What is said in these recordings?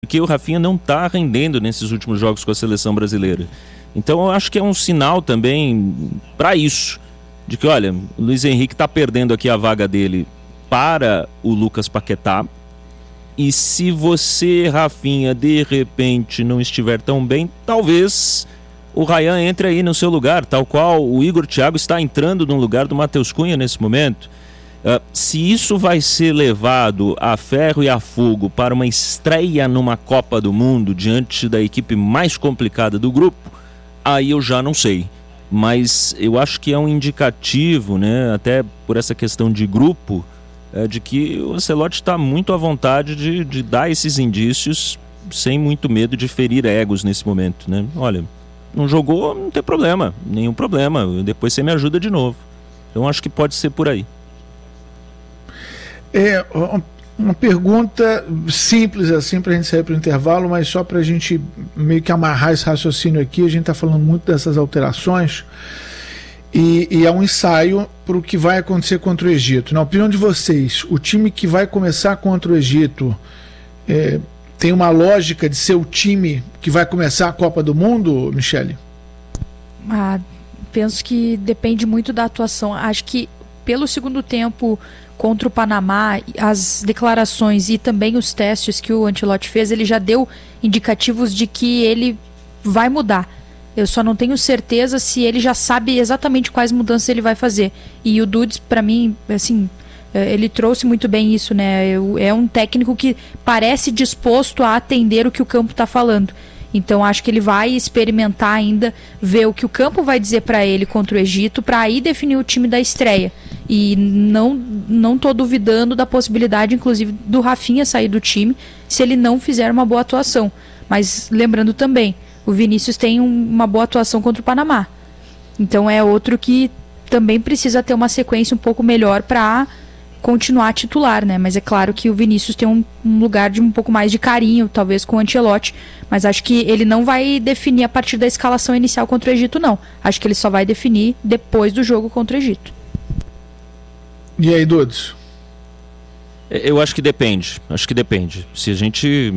porque o Rafinha não está rendendo nesses últimos jogos com a seleção brasileira. Então eu acho que é um sinal também para isso, de que, olha, o Luiz Henrique está perdendo aqui a vaga dele para o Lucas Paquetá, e se você, Rafinha, de repente não estiver tão bem, talvez o Ryan entre aí no seu lugar, tal qual o Igor Thiago está entrando no lugar do Matheus Cunha nesse momento. Se isso vai ser levado a ferro e a fogo para uma estreia numa Copa do Mundo diante da equipe mais complicada do grupo, aí eu já não sei. Mas eu acho que é um indicativo, né, até por essa questão de grupo, de que o Ancelotti está muito à vontade de dar esses indícios sem muito medo de ferir egos nesse momento, né? Olha, não jogou, não tem problema, nenhum problema, depois você me ajuda de novo. Então acho que pode ser por aí. Uma pergunta simples assim para a gente sair para o intervalo, mas só para a gente meio que amarrar esse raciocínio aqui. A gente está falando muito dessas alterações e é um ensaio para o que vai acontecer contra o Egito. Na opinião de vocês, o time que vai começar contra o Egito tem uma lógica de ser o time que vai começar a Copa do Mundo, Michele? Penso que depende muito da atuação. Acho que pelo segundo tempo contra o Panamá, as declarações e também os testes que o Ancelotti fez, ele já deu indicativos de que ele vai mudar. Eu só não tenho certeza se ele já sabe exatamente quais mudanças ele vai fazer. E o Dudes, para mim, assim, ele trouxe muito bem isso, né? É um técnico que parece disposto a atender o que o campo está falando. Então acho que ele vai experimentar ainda, ver o que o campo vai dizer para ele contra o Egito, para aí definir o time da estreia. E não tô duvidando da possibilidade, inclusive, do Rafinha sair do time, se ele não fizer uma boa atuação. Mas lembrando também, o Vinícius tem uma boa atuação contra o Panamá. Então é outro que também precisa ter uma sequência um pouco melhor para continuar titular, né? Mas é claro que o Vinícius tem um lugar de um pouco mais de carinho, talvez com o Ancelotti, mas acho que ele não vai definir a partir da escalação inicial contra o Egito, não. Acho que ele só vai definir depois do jogo contra o Egito. E aí, Dudes? Eu acho que depende. Se a gente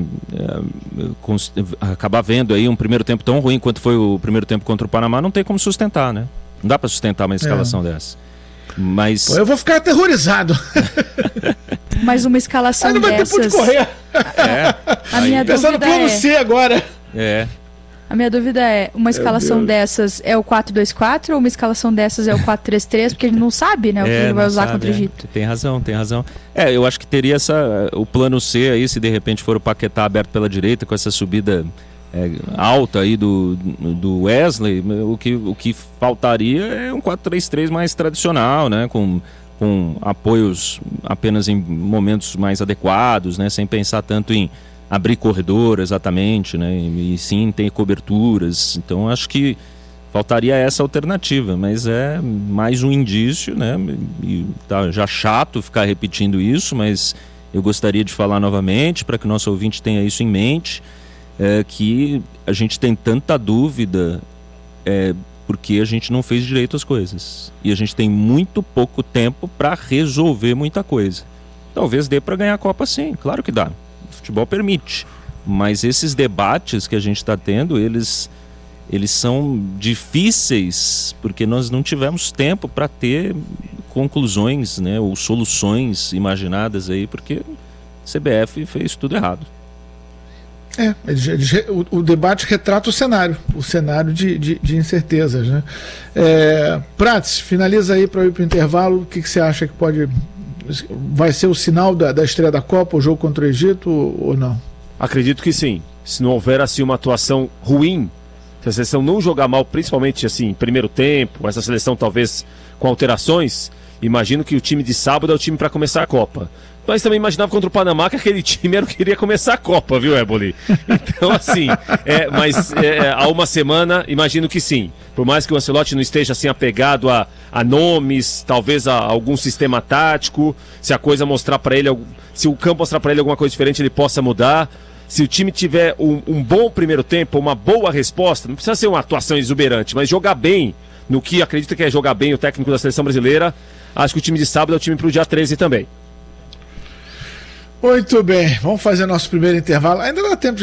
acabar vendo aí um primeiro tempo tão ruim quanto foi o primeiro tempo contra o Panamá, não tem como sustentar, né? Não dá para sustentar uma escalação dessa. Mas... Pô, eu vou ficar aterrorizado. Mas uma escalação não vai dessas... ter por correr. A minha pensando no dúvida plano C agora. A minha dúvida é, uma escalação dessas é o 4-2-4 ou uma escalação dessas é o 4-3-3? Porque a gente não sabe, né, o que ele vai usar contra o Egito. Tem razão. Eu acho que teria o plano C aí, se de repente for o Paquetá aberto pela direita, com essa subida alta aí do Wesley, o que faltaria é um 4-3-3 mais tradicional, né, com apoios apenas em momentos mais adequados, né, sem pensar tanto em abrir corredor exatamente, né, e sim ter coberturas. Então acho que faltaria essa alternativa, mas é mais um indício, né, e tá já chato ficar repetindo isso, mas eu gostaria de falar novamente para que o nosso ouvinte tenha isso em mente, que a gente tem tanta dúvida porque a gente não fez direito as coisas e a gente tem muito pouco tempo para resolver muita coisa. Talvez dê para ganhar a Copa, sim, claro que dá, o futebol permite, mas esses debates que a gente está tendo, eles são difíceis porque nós não tivemos tempo para ter conclusões, né, ou soluções imaginadas aí, porque a CBF fez tudo errado. O debate retrata o cenário de incertezas, né? Prats, finaliza aí para ir para o intervalo. O que você acha que vai ser o sinal da estreia da Copa, o jogo contra o Egito, ou não? Acredito que sim. Se não houver assim uma atuação ruim, se a seleção não jogar mal, principalmente assim, em primeiro tempo, essa seleção talvez com alterações, imagino que o time de sábado é o time para começar a Copa. Mas também imaginava contra o Panamá que aquele time era o que queria começar a Copa, viu, Éboli? Então, assim, há uma semana, imagino que sim. Por mais que o Ancelotti não esteja assim apegado a nomes, talvez a algum sistema tático, se a coisa mostrar para ele, se o campo mostrar para ele alguma coisa diferente, ele possa mudar. Se o time tiver um bom primeiro tempo, uma boa resposta, não precisa ser uma atuação exuberante, mas jogar bem, no que acredita que é jogar bem o técnico da seleção brasileira, acho que o time de sábado é o time para o dia 13 também. Muito bem, vamos fazer nosso primeiro intervalo. Ainda dá tempo de